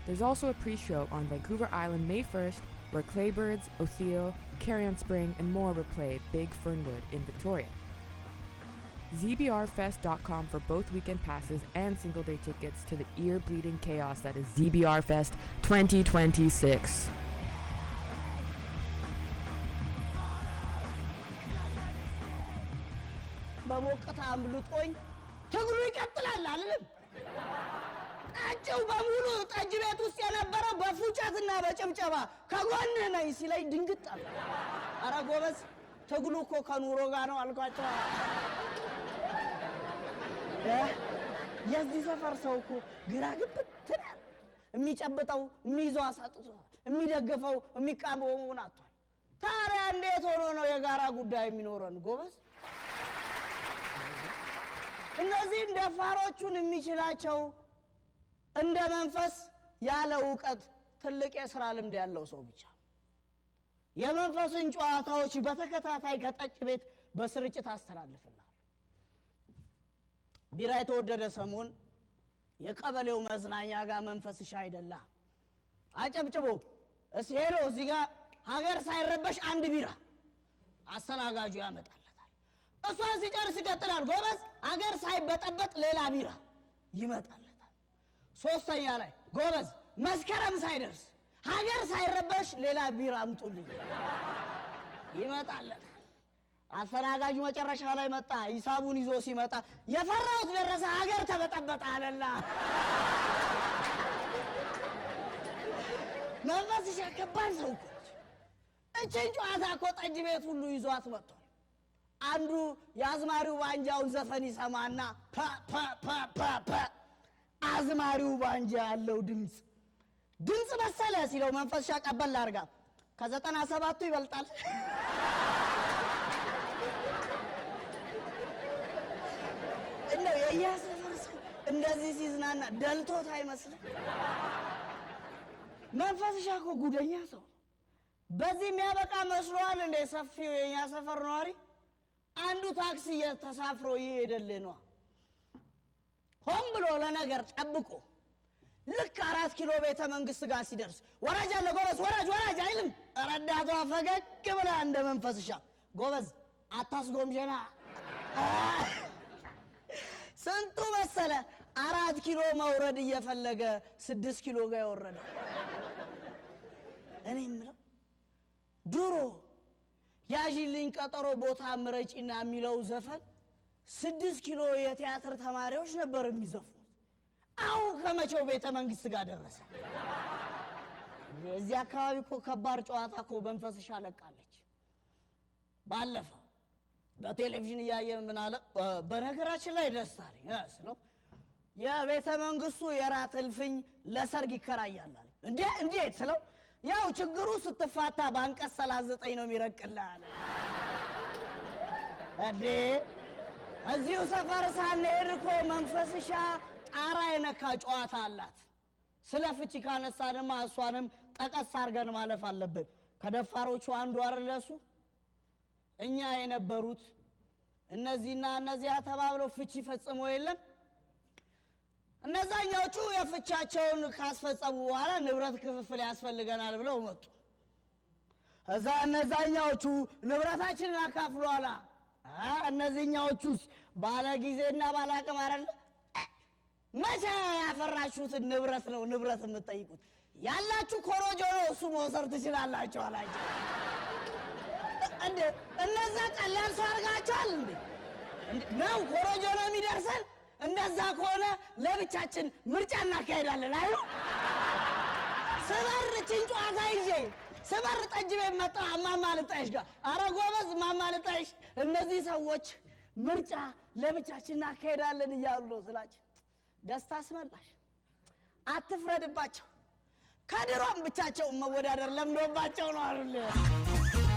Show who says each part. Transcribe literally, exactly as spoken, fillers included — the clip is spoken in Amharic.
Speaker 1: There's also a pre-show on Vancouver Island May first, where Claybirds, Othio, Carrion Spring, and more will play Big Fernwood in Victoria. Z B R fest dot com for both weekend passes and single-day tickets to the ear-bleeding chaos that is Z B R Fest twenty twenty-six.
Speaker 2: በሞቀታ አምልጦኝ ትግሉ ይቀጥላል አይደለም አጭው በሙሉ ጠጅ ቤት ውስጥ የነበረው በፉጨትና በጭብጨባ ከጎንህ ነኝ ሲለኝ ድንግጥ አለ አረ ጎበዝ ትግሉ እኮ ከኑሮ ጋር ነው አልኳቸው የዚህ ሰፈር ሰው እኮ ግራ ግብት ነው የሚጨብጠው የሚይዘው አሳጥቶ የሚደግፈው የሚቃወመው ናቷል ታዲያ እንዴት ሆኖ ነው የጋራ ጉዳይ የሚኖረን ጎበዝ እነዚህ ደፋሮቹን የሚችላቸው እንደ መንፈስ ያለ ዕውቀት ትልቅ የሥራ ልምድ ያለው ሰው ብቻ የመንፈስን ጨዋታዎች በተከታታይ ከጠጭ ቤት በስርጭት አስተላልፈናል ቢራ የተወደደ ሰሞን የቀበሌው መዝናኛ ጋር መንፈስሽ አይደላ አጨብጭቦ እስ ሄሎ እዚህ ጋር ሀገር ሳይረበሽ አንድ ቢራ አስተናጋጁ ያመጣል እሷን ሲጨርስ ይቀጥላል ጎበዝ ሀገር ሳይበጠበጥ ሌላ ቢራ ይመጣለታል ሶስተኛ ላይ ጎበዝ መስከረም ሳይደርስ ሀገር ሳይረበሽ ሌላ ቢራ አምጡልኝ ይመጣለታል አስተናጋጁ መጨረሻ ላይ መጣ ሂሳቡን ይዞ ሲመጣ የፈራውት ደረሰ ሀገር ተበጠበጠ አለላ መንፈስሽ ከባድ ሰው እኮ እቺን ጨዋታ እኮ ጠጅ ቤት ሁሉ ይዟት መጥቷል አንዱ ያዝማሪው ባንጃውን ዘፈን ይሰማና ፓ ፓ ፓ ፓ ፓ አዝማሪው ባንጃ ያለው ድምጽ ድምጽ መሰለ ሲለው መንፈስ ሻቀበል አርጋ ከዘጠና ሰባቱ ይበልጣል እንዴ የያሰፈርስ እንደዚህ ሲዝናና ደልቶት አይመስልም መንፈስ ሻኮ ጉደኛ ሰው በዚህ የሚያበቃ መስሏል እንደ ሰፊው የኛ ሰፈር ነዋሪ አንዱ ታክሲ የተሳፍሮ ይሄደልህ ነው ሆም ብሎ ለነገር ጠብቆ ልክ አራት ኪሎ ቤተ መንግስት ጋር ሲደርስ ወራጅ አለ ጎበዝ ወራጅ ወራጅ አይልም ረዳቷ ፈገግ ብላ እንደ መንፈስሻ ጎበዝ አታስጎምጀና ስንቱ መሰለ አራት ኪሎ መውረድ እየፈለገ ስድስት ኪሎ ጋር ይወረደ እኔ ምለው ድሮ ያጂልኝ ቀጠሮ ቦታ ምረጪና የሚለው ዘፈን ስድስት ኪሎ የቲያትር ተማሪዎች ነበር የሚዘፉት አሁን ከመቼው ቤተ መንግስት ጋር ደረሰ እዚህ አካባቢ እኮ ከባድ ጨዋታ እኮ መንፈስሽ አለቃለች ባለፈው በቴሌቪዥን ያየን ምን አለ በነገራችን ላይ ደስታሪ ነው የቤተ መንግስቱ የራት እልፍኝ ለሰርግ ይከራያል አለ እንዴ እንዴት ስለው ያው ችግሩ ስትፋታ ባንቀስ ሰላሳ ዘጠኝ ነው የሚረቅልሃል አዴ እዚሁ ሰፈር ሳንሄድ እኮ መንፈስሻ ጣራ የነካ ጨዋታ አላት ስለ ፍቺ ካነሳንማ እሷንም ጠቀስ አድርገን ማለፍ አለብን ከደፋሮቹ አንዱ አረለሱ እኛ የነበሩት እነዚህና እነዚያ ተባብለው ፍቺ ፈጽሞ የለም እነዛኛዎቹ የፍቻቸውን ካስፈጸሙ በኋላ ንብረት ክፍፍል ያስፈልገናል ብለው መጡ እዛ እነዛኛዎቹ ንብረታችንን አካፍሏላ እነዚህኛዎቹስ ባለ ጊዜና ባለ አቅም አይደል መቼ ያፈራችሁት ንብረት ነው ንብረት የምትጠይቁት ያላችሁ ኮሮጆ ነው እሱ መውሰድ ትችላላችሁ አላችሁ እንዴ እነዛ ቀላል ሰው አርጋቸዋል እንዴ ነው ኮሮጆ ነው የሚደርሰን እንደዛ ከሆነ ለብቻችን ምርጫ እናካሄዳለን አይሉ ሰበር ጭንጫታ ይዤ ሰበር ጠጅ ቤት መጣ ማማ ልጣይሽ ጋር አረ ጎበዝ ማማ ልጣይሽ እነዚህ ሰዎች ምርጫ ለብቻችን እናካሄዳለን እያሉ ነው ስላችሁ ደስታ አስመላሽ አትፍረድባቸው ከድሮም ብቻቸው መወዳደር ለምዶባቸው ነው አይደል